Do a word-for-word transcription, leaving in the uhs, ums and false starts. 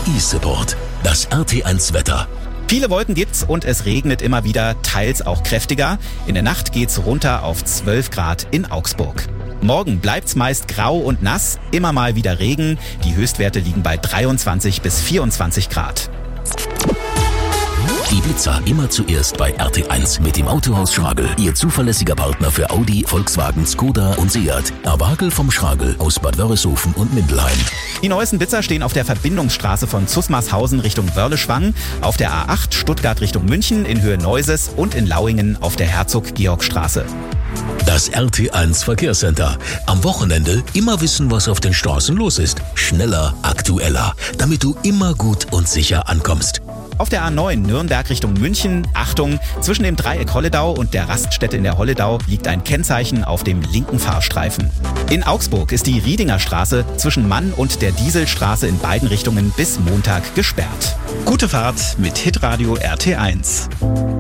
E-Support. Das R T eins Wetter. Viele Wolken gibt's und es regnet immer wieder, teils auch kräftiger. In der Nacht geht's runter auf zwölf Grad in Augsburg. Morgen bleibt's meist grau und nass, immer mal wieder Regen. Die Höchstwerte liegen bei dreiundzwanzig bis vierundzwanzig Grad. Ibiza immer zuerst bei R T eins mit dem Autohaus Schragel. Ihr zuverlässiger Partner für Audi, Volkswagen, Skoda und Seat. Erwagel vom Schragel aus Bad Wörishofen und Mindelheim. Die neuesten Blitzer stehen auf der Verbindungsstraße von Zusmarshausen Richtung Wörleschwang, auf der A acht Stuttgart Richtung München in Höhe Neuses und in Lauingen auf der Herzog-Georg-Straße. Das R T eins Verkehrscenter. Am Wochenende immer wissen, was auf den Straßen los ist. Schneller, aktueller, damit du immer gut und sicher ankommst. Auf der A neun Nürnberg Richtung München, Achtung, zwischen dem Dreieck Holledau und der Raststätte in der Holledau liegt ein Kennzeichen auf dem linken Fahrstreifen. In Augsburg ist die Riedinger Straße zwischen Mann und der Dieselstraße in beiden Richtungen bis Montag gesperrt. Gute Fahrt mit Hitradio R T eins.